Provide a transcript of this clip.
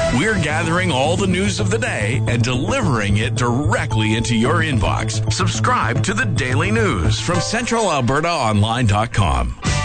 We're gathering all the news of the day and delivering it directly into your inbox. Subscribe to the Daily News from CentralAlbertaOnline.com.